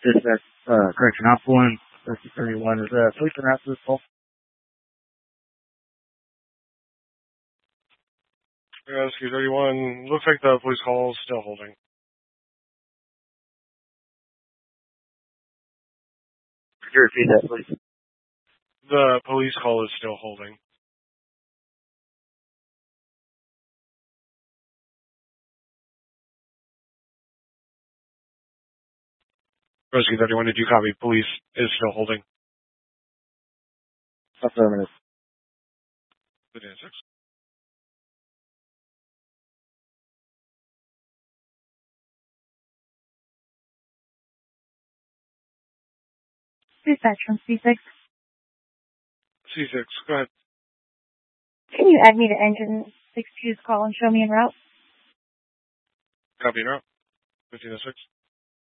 Dispatch, correction, Op 1, Rescue 31 is, police been after this call? Rescue 31, looks like the police call is still holding. Could you repeat that, please? The police call is still holding. Rescue 31, did you copy? Police is still holding. Affirmative. Good answer. Dispatch from C6. C6, go ahead. Can you add me to engine 62's call and show me en route? Copy en route. 1506.